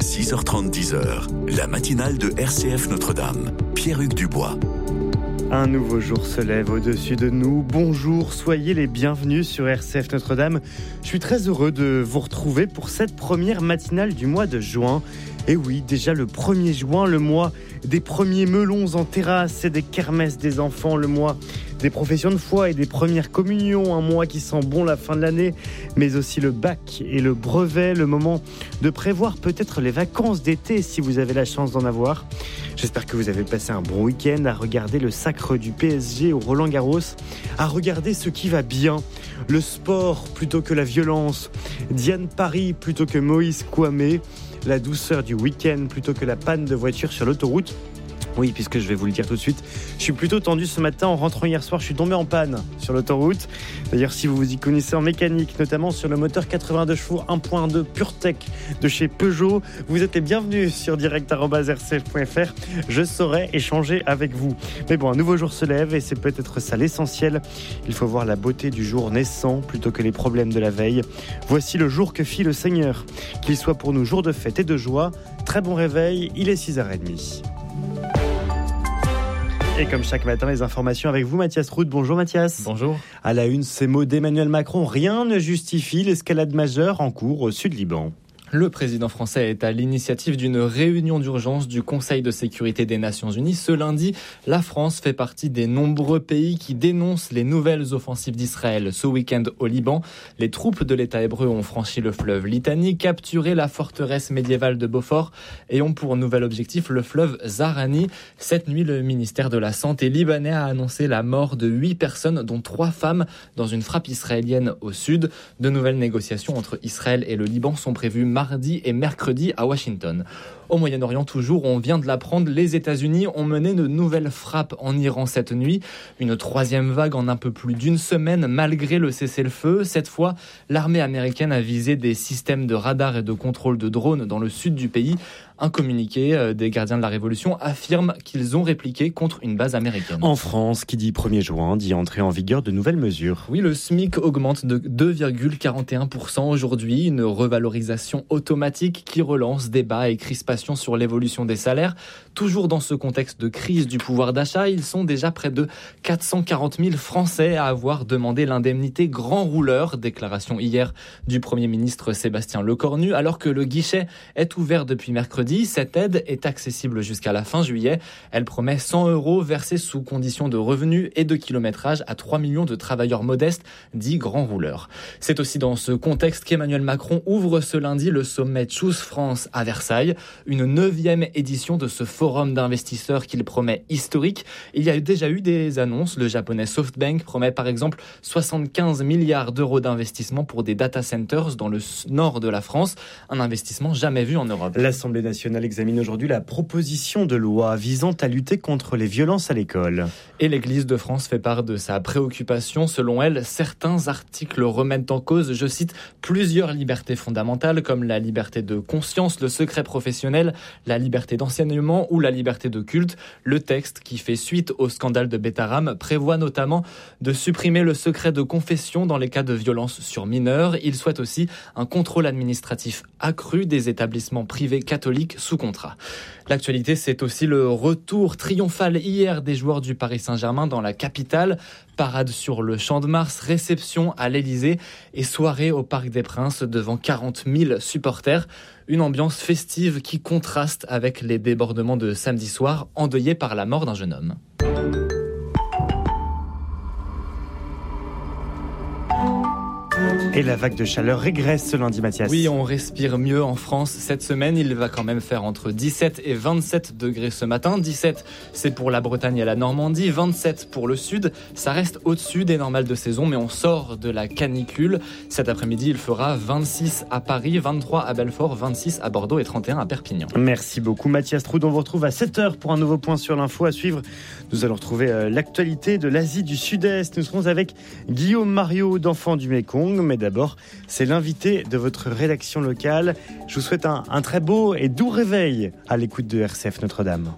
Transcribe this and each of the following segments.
6h30, 10h, la matinale de RCF Notre-Dame. Pierre-Hugues Dubois. Un nouveau jour se lève au-dessus de nous. Bonjour, soyez les bienvenus sur RCF Notre-Dame. Je suis très heureux de vous retrouver pour cette première matinale du mois de juin. Et oui, déjà le 1er juin, le mois des premiers melons en terrasse et des kermesses des enfants, le mois des professions de foi et des premières communions, un mois qui sent bon la fin de l'année, mais aussi le bac et le brevet, le moment de prévoir peut-être les vacances d'été si vous avez la chance d'en avoir. J'espère que vous avez passé un bon week-end à regarder le sacre du PSG au Roland-Garros, à regarder ce qui va bien, le sport plutôt que la violence, Diane Paris plutôt que Moïse Kouamé, la douceur du week-end plutôt que la panne de voiture sur l'autoroute. Oui, puisque je vais vous le dire tout de suite, je suis plutôt tendu ce matin. En rentrant hier soir, je suis tombé en panne sur l'autoroute. D'ailleurs, si vous vous y connaissez en mécanique, notamment sur le moteur 82 chevaux 1.2 PureTech de chez Peugeot, vous êtes les bienvenus sur direct@rcf.fr. Je saurai échanger avec vous. Mais bon, un nouveau jour se lève et c'est peut-être ça l'essentiel. Il faut voir la beauté du jour naissant plutôt que les problèmes de la veille. Voici le jour que fit le Seigneur. Qu'il soit pour nous jour de fête et de joie. Très bon réveil, il est 6h30. Et comme chaque matin, les informations avec vous, Mathias Rout. Bonjour Mathias. Bonjour. À la une, ces mots d'Emmanuel Macron. Rien ne justifie l'escalade majeure en cours au Sud-Liban. Le président français est à l'initiative d'une réunion d'urgence du Conseil de sécurité des Nations Unies. Ce lundi, la France fait partie des nombreux pays qui dénoncent les nouvelles offensives d'Israël. Ce week-end au Liban, les troupes de l'État hébreu ont franchi le fleuve Litani, capturé la forteresse médiévale de Beaufort et ont pour nouvel objectif le fleuve Zahrani. Cette nuit, le ministère de la Santé libanais a annoncé la mort de 8 personnes, dont 3 femmes, dans une frappe israélienne au sud. De nouvelles négociations entre Israël et le Liban sont prévues mardi et mercredi à Washington. Au Moyen-Orient toujours, on vient de l'apprendre, les États-Unis ont mené de nouvelles frappes en Iran cette nuit. Une 3e vague en un peu plus d'une semaine malgré le cessez-le-feu. Cette fois, l'armée américaine a visé des systèmes de radar et de contrôle de drones dans le sud du pays. Un communiqué des gardiens de la Révolution affirme qu'ils ont répliqué contre une base américaine. En France, qui dit 1er juin, dit entrée en vigueur de nouvelles mesures. Oui, le SMIC augmente de 2,41% aujourd'hui, une revalorisation automatique qui relance débats et crispations sur l'évolution des salaires. Toujours dans ce contexte de crise du pouvoir d'achat, ils sont déjà près de 440 000 Français à avoir demandé l'indemnité grand rouleur. Déclaration hier du Premier ministre Sébastien Lecornu, alors que le guichet est ouvert depuis mercredi. Cette aide est accessible jusqu'à la fin juillet. Elle promet 100 € versés sous conditions de revenus et de kilométrage à 3 millions de travailleurs modestes, dits grands rouleurs. C'est aussi dans ce contexte qu'Emmanuel Macron ouvre ce lundi le sommet Choose France à Versailles, une 9e édition de ce forum d'investisseurs qu'il promet historique. Il y a déjà eu des annonces. Le japonais SoftBank promet par exemple 75 milliards d'euros d'investissement pour des data centers dans le nord de la France, un investissement jamais vu en Europe. L'Assemblée nationale examine aujourd'hui la proposition de loi visant à lutter contre les violences à l'école. Et l'Église de France fait part de sa préoccupation. Selon elle, certains articles remettent en cause, je cite, plusieurs libertés fondamentales comme la liberté de conscience, le secret professionnel, la liberté d'enseignement ou la liberté de culte. Le texte, qui fait suite au scandale de Betaram, prévoit notamment de supprimer le secret de confession dans les cas de violence sur mineurs. Il souhaite aussi un contrôle administratif accru des établissements privés catholiques sous contrat. L'actualité, c'est aussi le retour triomphal hier des joueurs du Paris Saint-Germain dans la capitale. Parade sur le Champ de Mars, réception à l'Elysée et soirée au Parc des Princes devant 40 000 supporters. Une ambiance festive qui contraste avec les débordements de samedi soir endeuillés par la mort d'un jeune homme. Et la vague de chaleur régresse ce lundi, Mathias. Oui, on respire mieux en France cette semaine. Il va quand même faire entre 17 et 27 degrés ce matin. 17, c'est pour la Bretagne et la Normandie. 27 pour le sud. Ça reste au-dessus des normales de saison, mais on sort de la canicule. Cet après-midi, il fera 26 à Paris, 23 à Belfort, 26 à Bordeaux et 31 à Perpignan. Merci beaucoup, Mathias Roud. On vous retrouve à 7h pour un nouveau point sur l'info à suivre. Nous allons retrouver l'actualité de l'Asie du Sud-Est. Nous serons avec Guillaume Mariot d'Enfants du Mékong. Mais d'abord, c'est l'invité de votre rédaction locale. Je vous souhaite un très beau et doux réveil à l'écoute de RCF Notre-Dame.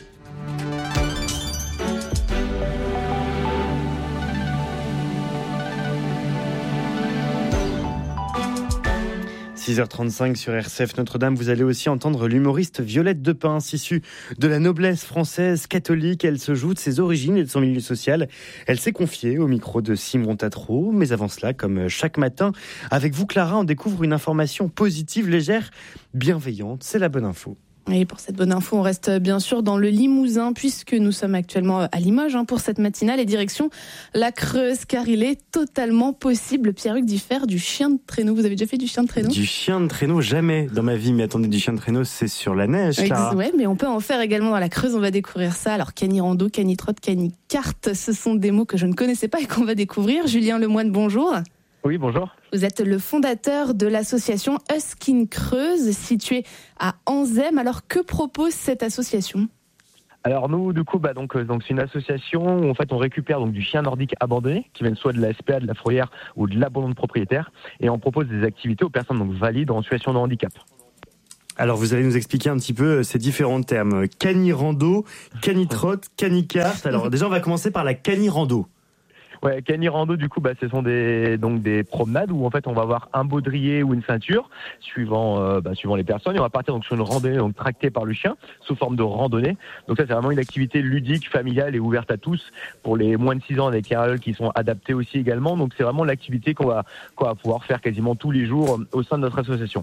6h35 sur RCF Notre-Dame, vous allez aussi entendre l'humoriste Violette Depince, issue de la noblesse française catholique. Elle se joue de ses origines et de son milieu social. Elle s'est confiée au micro de Simon Tatro. Mais avant cela, comme chaque matin, avec vous Clara, on découvre une information positive, légère, bienveillante. C'est la bonne info. Et pour cette bonne info, on reste bien sûr dans le Limousin puisque nous sommes actuellement à Limoges pour cette matinale et direction la Creuse car il est totalement possible, Pierre-Hugues, d'y faire du chien de traîneau. Vous avez déjà fait du chien de traîneau ? Du chien de traîneau, jamais dans ma vie. Mais attendez, du chien de traîneau, c'est sur la neige, Clara. Ouais, mais on peut en faire également dans la Creuse, on va découvrir ça. Alors cani-rando, cani-trotte, cani-carte, ce sont des mots que je ne connaissais pas et qu'on va découvrir. Julien Lemoine, bonjour. Oui, bonjour. Vous êtes le fondateur de l'association Husky Creuse, située à Anzem. Alors, que propose cette association ? Alors nous, du coup, donc c'est une association où en fait on récupère donc du chien nordique abandonné, qui viennent soit de la SPA, de la fourrière ou de l'abandon de propriétaire, et on propose des activités aux personnes donc valides en situation de handicap. Alors vous allez nous expliquer un petit peu ces différents termes. Cani-rando, cani-trotte, cani-carte. Alors déjà, on va commencer par la cani-rando. Ouais, cani-rando, du coup, ce sont des promenades où en fait on va avoir un baudrier ou une ceinture suivant les personnes, et on va partir donc sur une randonnée donc tractée par le chien sous forme de randonnée. Donc ça, c'est vraiment une activité ludique, familiale et ouverte à tous pour les moins de 6 ans, avec carrioles qui sont adaptées aussi également. Donc c'est vraiment l'activité qu'on va pouvoir faire quasiment tous les jours au sein de notre association.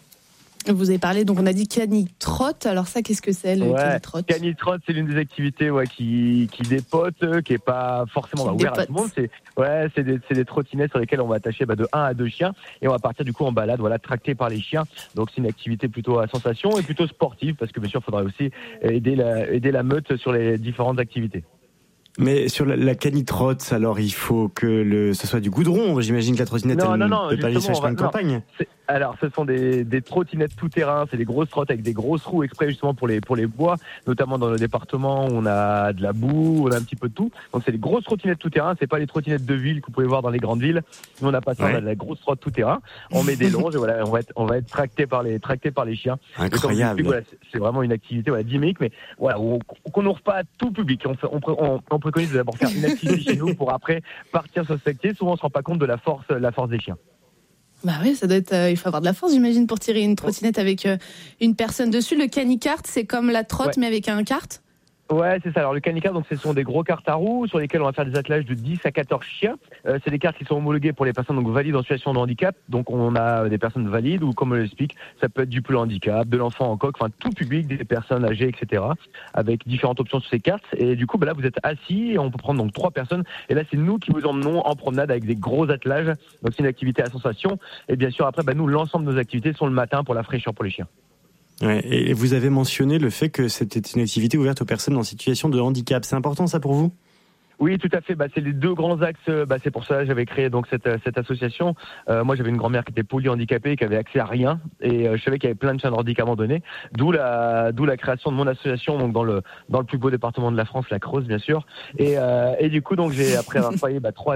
Vous avez parlé, donc on a dit cani-trotte. Alors ça, qu'est-ce que c'est le cani-trotte ? Cani-trotte, c'est l'une des activités qui dépote, qui est pas forcément ouverte à tout le monde. C'est des trottinettes sur lesquelles on va attacher de 1 à 2 chiens et on va partir du coup en balade, tracté par les chiens. Donc c'est une activité plutôt à sensation et plutôt sportive parce que bien sûr, il faudrait aussi aider la meute sur les différentes activités. Mais sur la cani-trotte, alors il faut que ce soit du goudron. J'imagine que la trottinette ne peut pas aller sur le chemin de campagne. Alors, ce sont des trottinettes tout-terrain, c'est des grosses trottes avec des grosses roues exprès justement pour les bois, notamment dans le département où on a de la boue, on a un petit peu de tout. Donc c'est des grosses trottinettes tout-terrain, c'est pas les trottinettes de ville que vous pouvez voir dans les grandes villes. Nous on n'a pas ça, on a de la grosse trotte tout-terrain. On met des longes et on va être tracté par les chiens. Incroyable. C'est vraiment une activité dynamique, mais qu'on n'ouvre pas à tout public. On préconise d'abord faire une activité chez nous pour après partir sur cette activité. Souvent on se rend pas compte de la force des chiens. Bah oui, ça doit être. Il faut avoir de la force, j'imagine, pour tirer une trottinette avec une personne dessus. Le cani-carte, c'est comme la trotte, mais avec un kart. Ouais, c'est ça. Alors le cani-kart, donc ce sont des gros cartes à roues sur lesquels on va faire des attelages de 10 à 14 chiens. C'est des cartes qui sont homologuées pour les personnes donc valides en situation de handicap. Donc on a des personnes valides ou comme on l'explique, ça peut être du polyhandicap, de l'enfant en coque, tout public, des personnes âgées, etc. Avec différentes options sur ces cartes. Et du coup, là vous êtes assis et on peut prendre donc 3 personnes. Et là c'est nous qui vous emmenons en promenade avec des gros attelages. Donc c'est une activité à sensation. Et bien sûr après, nous l'ensemble de nos activités sont le matin pour la fraîcheur pour les chiens. Ouais, et vous avez mentionné le fait que c'était une activité ouverte aux personnes en situation de handicap. C'est important ça pour vous ? Oui, tout à fait. C'est les 2 grands axes. C'est pour ça que j'avais créé donc cette association. Moi, j'avais une grand-mère qui était polyhandicapée, qui avait accès à rien, et je savais qu'il y avait plein de chiens nordiques abandonnés. D'où la création de mon association, donc dans le plus beau département de la France, la Creuse, bien sûr. Et du coup, donc j'ai après avoir travaillé 3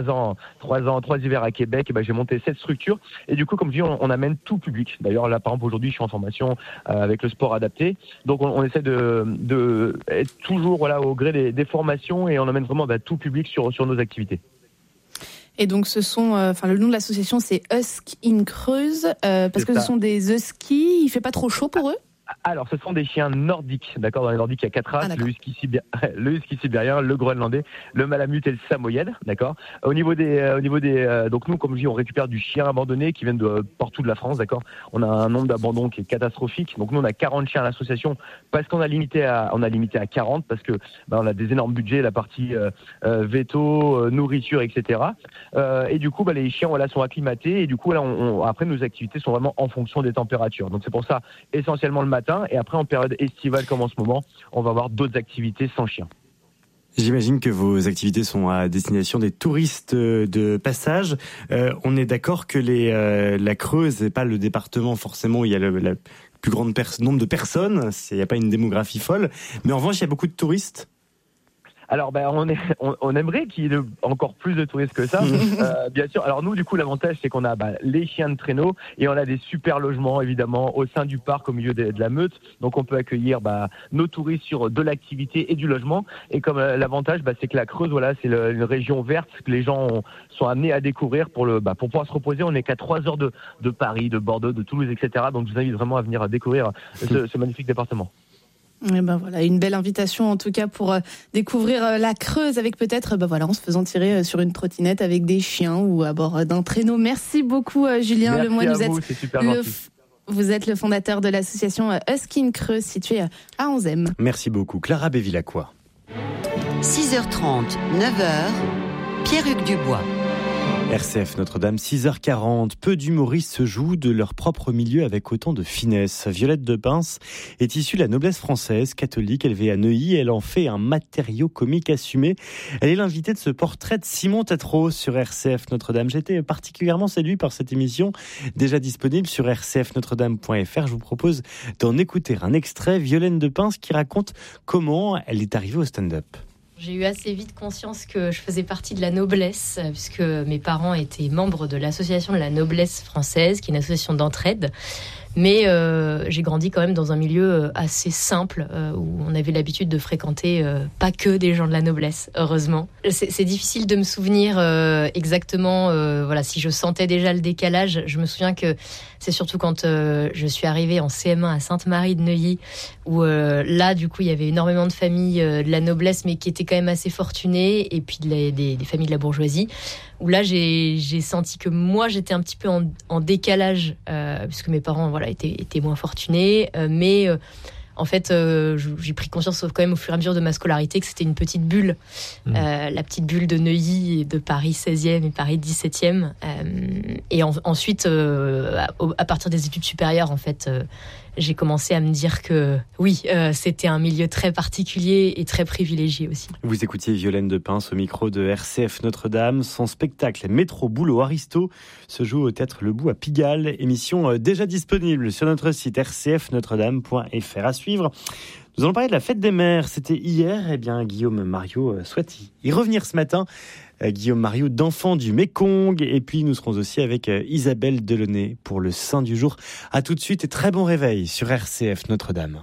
hivers à Québec, j'ai monté cette structure. Et du coup, comme je dis, on amène tout public. D'ailleurs, là, par exemple, aujourd'hui, je suis en formation avec le sport adapté. Donc, on essaie de être toujours au gré des formations et on amène vraiment tout public sur nos activités. Et donc ce sont, le nom de l'association c'est Husky Creuse, parce que ce sont des huskies, il fait pas trop chaud pour eux ? Alors, ce sont des chiens nordiques, d'accord. Dans les nordiques, il y a 4 races, le husky sibérien, le groenlandais, le malamute et le samoyède, d'accord. Au niveau des, donc nous, comme je dis, on récupère du chien abandonné qui viennent de partout de la France, d'accord. On a un nombre d'abandons qui est catastrophique. Donc nous, on a 40 chiens à l'association parce qu'on a limité à 40 parce que on a des énormes budgets, la partie veto, nourriture, etc. Et du coup, les chiens sont acclimatés et du coup là, après nos activités sont vraiment en fonction des températures. Donc c'est pour ça essentiellement le matin, et après en période estivale comme en ce moment, on va avoir d'autres activités sans chien. J'imagine que vos activités sont à destination des touristes de passage. On est d'accord que la Creuse n'est pas le département forcément où il y a le plus grand nombre de personnes, il n'y a pas une démographie folle, mais en revanche il y a beaucoup de touristes. Alors, on aimerait qu'il y ait encore plus de touristes que ça, bien sûr. Alors nous, du coup, l'avantage, c'est qu'on a les chiens de traîneau et on a des super logements, évidemment, au sein du parc, au milieu de la meute. Donc, on peut accueillir nos touristes sur de l'activité et du logement. Et comme l'avantage, c'est que la Creuse, voilà, c'est une région verte que les gens sont amenés à découvrir pour pouvoir se reposer. On n'est qu'à 3 heures de Paris, de Bordeaux, de Toulouse, etc. Donc, je vous invite vraiment à venir découvrir ce magnifique département. Et voilà, une belle invitation en tout cas pour découvrir la Creuse avec peut-être en se faisant tirer sur une trottinette avec des chiens ou à bord d'un traîneau. Merci beaucoup Julien Merci Lemoine, c'est super gentil. Vous êtes le fondateur de l'association Husky Creuse située à Anzem. Merci beaucoup Clara Bévilacqua. 6h30, 9h, Pierre-Hugues Dubois. RCF Notre-Dame, 6h40. Peu d'humoristes se jouent de leur propre milieu avec autant de finesse. Violette de Pince est issue de la noblesse française, catholique, élevée à Neuilly. Elle en fait un matériau comique assumé. Elle est l'invitée de ce portrait de Simon Tatros sur RCF Notre-Dame. J'étais particulièrement séduit par cette émission, déjà disponible sur rcfnotredame.fr. Je vous propose d'en écouter un extrait. Violette de Pince qui raconte comment elle est arrivée au stand-up. J'ai eu assez vite conscience que je faisais partie de la noblesse, puisque mes parents étaient membres de l'association de la noblesse française, qui est une association d'entraide. Mais j'ai grandi quand même dans un milieu assez simple, où on avait l'habitude de fréquenter pas que des gens de la noblesse, heureusement. C'est difficile de me souvenir exactement si je sentais déjà le décalage. Je me souviens que c'est surtout quand je suis arrivée en CM1 à Sainte-Marie de Neuilly, où là, du coup, il y avait énormément de familles de la noblesse, mais qui étaient quand même assez fortunées, et puis des familles de la bourgeoisie, où là, j'ai senti que moi, j'étais un petit peu en décalage, puisque mes parents étaient moins fortunés, mais en fait, j'ai pris conscience quand même au fur et à mesure de ma scolarité que c'était une petite bulle, la petite bulle de Neuilly, de Paris 16e et Paris 17e. Et ensuite, à partir des études supérieures, en fait, j'ai commencé à me dire que oui, c'était un milieu très particulier et très privilégié aussi. Vous écoutiez Violaine de Pince au micro de RCF Notre-Dame. Son spectacle Métro Boulot Aristo se joue au Théâtre Le Bout à Pigalle. Émission déjà disponible sur notre site rcfnotredame.fr. À suivre, nous allons parler de la fête des mères. C'était hier. Guillaume Mariot souhaite y revenir ce matin. Guillaume Mariot d'Enfants du Mékong. Et puis nous serons aussi avec Isabelle Delaunay pour le Saint du jour. À tout de suite et très bon réveil sur RCF Notre-Dame.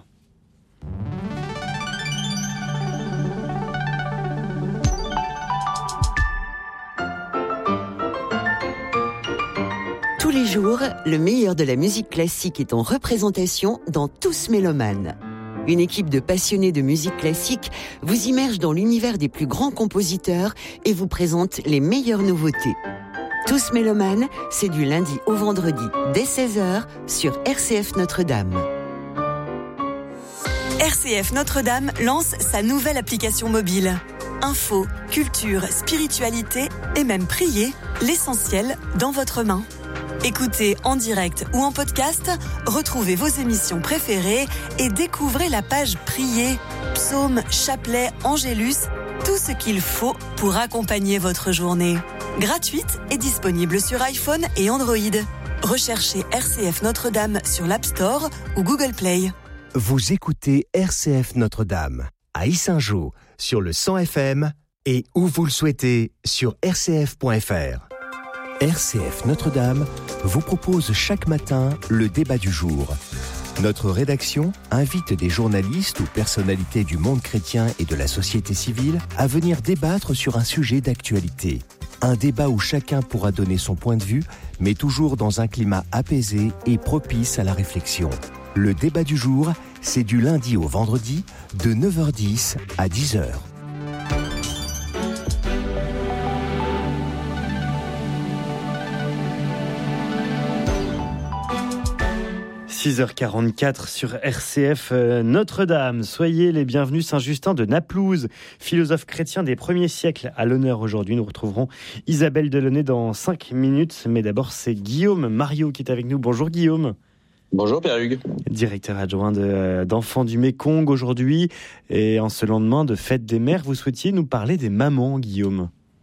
Tous les jours, le meilleur de la musique classique est en représentation dans Tous Mélomanes. Une équipe de passionnés de musique classique vous immerge dans l'univers des plus grands compositeurs et vous présente les meilleures nouveautés. Tous Mélomanes, c'est du lundi au vendredi dès 16h sur RCF Notre-Dame. RCF Notre-Dame lance sa nouvelle application mobile. Info, culture, spiritualité et même prier, l'essentiel dans votre main. Écoutez en direct ou en podcast, retrouvez vos émissions préférées et découvrez la page Prier, psaumes, chapelets, angélus, tout ce qu'il faut pour accompagner votre journée. Gratuite et disponible sur iPhone et Android. Recherchez RCF Notre-Dame sur l'App Store ou Google Play. Vous écoutez RCF Notre-Dame à Yssingeaux sur le 100 FM et où vous le souhaitez sur rcf.fr. RCF Notre-Dame vous propose chaque matin le débat du jour. Notre rédaction invite des journalistes ou personnalités du monde chrétien et de la société civile à venir débattre sur un sujet d'actualité. Un débat où chacun pourra donner son point de vue, mais toujours dans un climat apaisé et propice à la réflexion. Le débat du jour, c'est du lundi au vendredi, de 9h10 à 10h. 6h44 sur RCF Notre-Dame. Soyez les bienvenus. Saint-Justin de Naplouse, philosophe chrétien des premiers siècles, à l'honneur aujourd'hui. Nous retrouverons Isabelle Delaunay dans 5 minutes. Mais d'abord, c'est Guillaume Mariot qui est avec nous. Bonjour Guillaume. Bonjour Pierre-Hugues. Directeur adjoint d'Enfants du Mékong aujourd'hui. Et en ce lendemain de Fête des Mères, vous souhaitiez nous parler des mamans, Guillaume.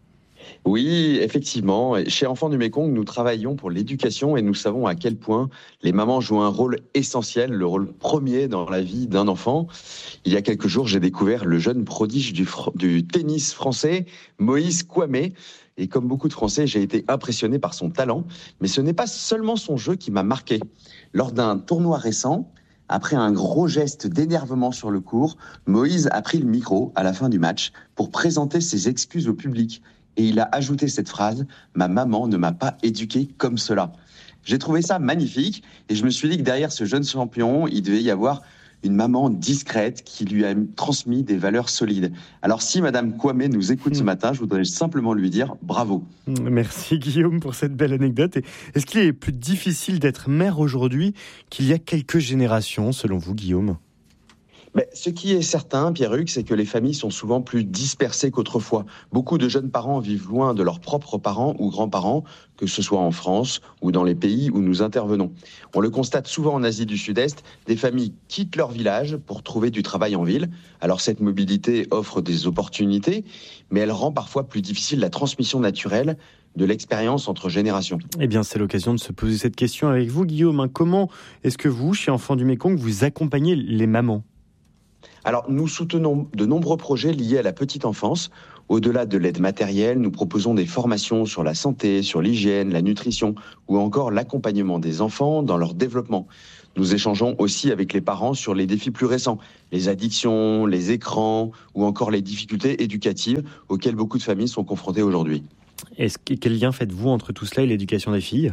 Oui, effectivement. Chez Enfants du Mékong, nous travaillons pour l'éducation et nous savons à quel point les mamans jouent un rôle essentiel, le rôle premier dans la vie d'un enfant. Il y a quelques jours, j'ai découvert le jeune prodige du tennis français, Moïse Kouamé. Et comme beaucoup de Français, j'ai été impressionné par son talent. Mais ce n'est pas seulement son jeu qui m'a marqué. Lors d'un tournoi récent, après un gros geste d'énervement sur le court, Moïse a pris le micro à la fin du match pour présenter ses excuses au public. Et il a ajouté cette phrase « Ma maman ne m'a pas éduqué comme cela ». J'ai trouvé ça magnifique et je me suis dit que derrière ce jeune champion, il devait y avoir une maman discrète qui lui a transmis des valeurs solides. Alors si Madame Kouamé nous écoute ce matin, je voudrais simplement lui dire bravo. Merci Guillaume pour cette belle anecdote. Et est-ce qu'il est plus difficile d'être mère aujourd'hui qu'il y a quelques générations, selon vous Guillaume ? Mais ce qui est certain, Pierre-Hugues, c'est que les familles sont souvent plus dispersées qu'autrefois. Beaucoup de jeunes parents vivent loin de leurs propres parents ou grands-parents, que ce soit en France ou dans les pays où nous intervenons. On le constate souvent en Asie du Sud-Est, des familles quittent leur village pour trouver du travail en ville. Alors cette mobilité offre des opportunités, mais elle rend parfois plus difficile la transmission naturelle de l'expérience entre générations. Eh bien, c'est l'occasion de se poser cette question avec vous, Guillaume. Comment est-ce que vous, chez Enfants du Mékong, vous accompagnez les mamans ? Alors, nous soutenons de nombreux projets liés à la petite enfance. Au-delà de l'aide matérielle, nous proposons des formations sur la santé, sur l'hygiène, la nutrition ou encore l'accompagnement des enfants dans leur développement. Nous échangeons aussi avec les parents sur les défis plus récents, les addictions, les écrans ou encore les difficultés éducatives auxquelles beaucoup de familles sont confrontées aujourd'hui. Quel lien faites-vous entre tout cela et l'éducation des filles ?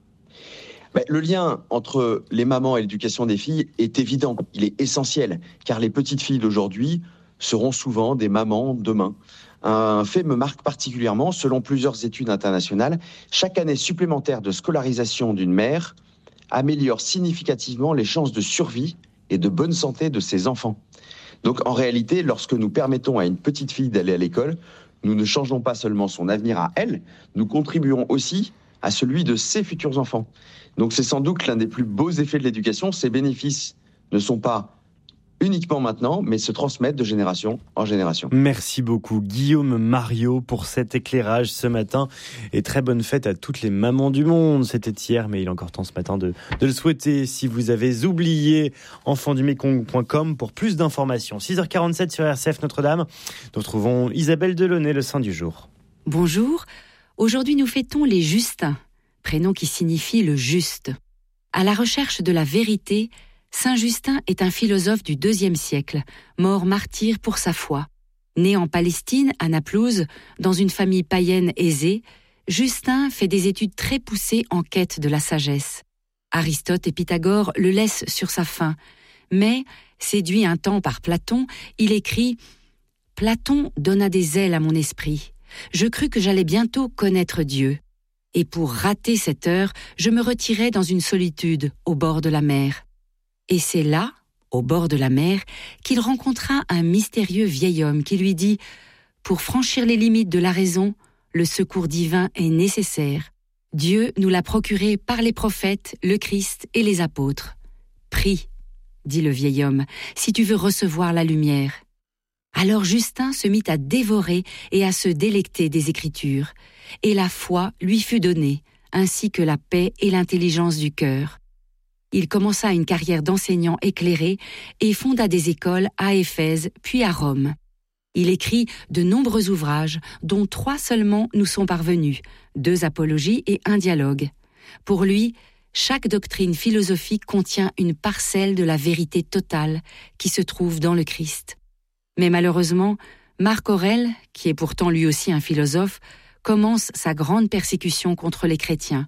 Le lien entre les mamans et l'éducation des filles est évident, il est essentiel, car les petites filles d'aujourd'hui seront souvent des mamans demain. Un fait me marque particulièrement, selon plusieurs études internationales, chaque année supplémentaire de scolarisation d'une mère améliore significativement les chances de survie et de bonne santé de ses enfants. Donc en réalité, lorsque nous permettons à une petite fille d'aller à l'école, nous ne changeons pas seulement son avenir à elle, nous contribuons aussi à celui de ses futurs enfants. Donc c'est sans doute l'un des plus beaux effets de l'éducation. Ces bénéfices ne sont pas uniquement maintenant, mais se transmettent de génération en génération. Merci beaucoup Guillaume Mariot pour cet éclairage ce matin. Et très bonne fête à toutes les mamans du monde. C'était hier, mais il est encore temps ce matin de le souhaiter. Si vous avez oublié, enfantsdumekong.com pour plus d'informations. 6h47 sur RCF Notre-Dame. Nous retrouvons Isabelle Delaunay, le saint du jour. Bonjour. Aujourd'hui, nous fêtons les Justins, prénom qui signifie le juste. À la recherche de la vérité, Saint Justin est un philosophe du IIe siècle, mort martyr pour sa foi. Né en Palestine, à Naplouse, dans une famille païenne aisée, Justin fait des études très poussées en quête de la sagesse. Aristote et Pythagore le laissent sur sa faim, mais, séduit un temps par Platon, il écrit « Platon donna des ailes à mon esprit. Je crus que j'allais bientôt connaître Dieu. Et pour rater cette heure, je me retirai dans une solitude au bord de la mer. Et c'est là, au bord de la mer, qu'il rencontra un mystérieux vieil homme qui lui dit « Pour franchir les limites de la raison, le secours divin est nécessaire. Dieu nous l'a procuré par les prophètes, le Christ et les apôtres. Prie, dit le vieil homme, si tu veux recevoir la lumière. » Alors Justin se mit à dévorer et à se délecter des Écritures, et la foi lui fut donnée, ainsi que la paix et l'intelligence du cœur. Il commença une carrière d'enseignant éclairé et fonda des écoles à Éphèse puis à Rome. Il écrit de nombreux ouvrages, dont 3 seulement nous sont parvenus, 2 apologies et 1 dialogue. Pour lui, chaque doctrine philosophique contient une parcelle de la vérité totale qui se trouve dans le Christ. Mais malheureusement, Marc Aurèle, qui est pourtant lui aussi un philosophe, commence sa grande persécution contre les chrétiens.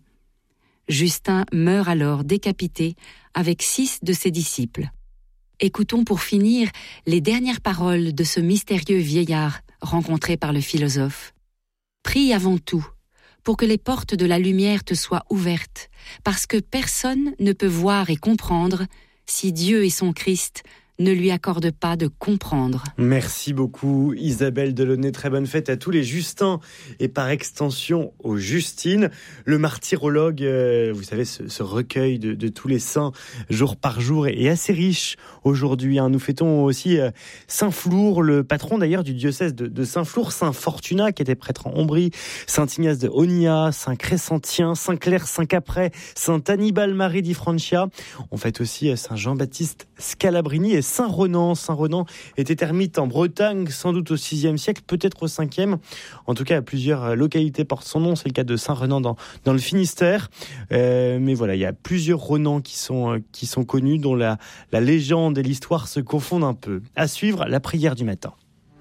Justin meurt alors décapité avec 6 de ses disciples. Écoutons pour finir les dernières paroles de ce mystérieux vieillard rencontré par le philosophe. « Prie avant tout, pour que les portes de la lumière te soient ouvertes, parce que personne ne peut voir et comprendre si Dieu et son Christ ne lui accorde pas de comprendre. Merci beaucoup Isabelle Delaunay, très bonne fête à tous les Justins et par extension aux Justines. Le martyrologue, vous savez, ce recueil de tous les saints jour par jour est assez riche aujourd'hui. Nous fêtons aussi Saint Flour, le patron d'ailleurs du diocèse de Saint Flour, Saint Fortunat qui était prêtre en Ombrie, Saint Ignace de Onia, Saint Crescentien, Saint Claire, Saint Capret, Saint Annibal Marie di Francia. On fête aussi Saint Jean-Baptiste Scalabrini et Saint Renan. Saint Renan était ermite en Bretagne, sans doute au VIe siècle, peut-être au Ve. En tout cas, plusieurs localités portent son nom. C'est le cas de Saint Renan dans le Finistère. Mais voilà, il y a plusieurs Renans qui sont connus, dont la légende et l'histoire se confondent un peu. À suivre, la prière du matin.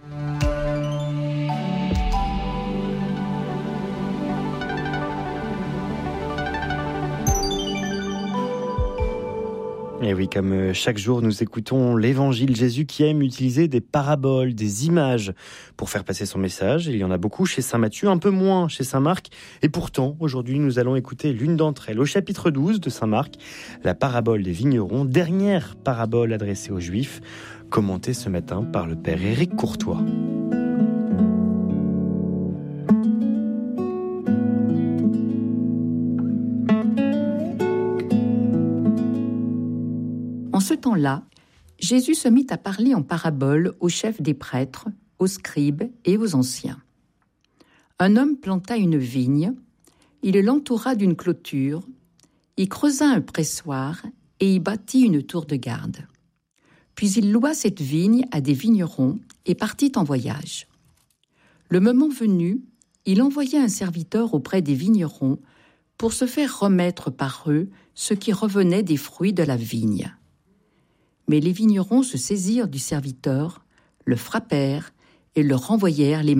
Et oui, comme chaque jour, nous écoutons l'Évangile. Jésus qui aime utiliser des paraboles, des images pour faire passer son message. Il y en a beaucoup chez Saint Matthieu, un peu moins chez Saint Marc. Et pourtant, aujourd'hui, nous allons écouter l'une d'entre elles. Au chapitre 12 de Saint Marc, la parabole des vignerons, dernière parabole adressée aux Juifs, commentée ce matin par le Père Éric Courtois. En ce temps-là, Jésus se mit à parler en parabole aux chefs des prêtres, aux scribes et aux anciens. Un homme planta une vigne, il l'entoura d'une clôture, y creusa un pressoir et y bâtit une tour de garde. Puis il loua cette vigne à des vignerons et partit en voyage. Le moment venu, il envoya un serviteur auprès des vignerons pour se faire remettre par eux ce qui revenait des fruits de la vigne. Mais les vignerons se saisirent du serviteur, le frappèrent et le renvoyèrent les mains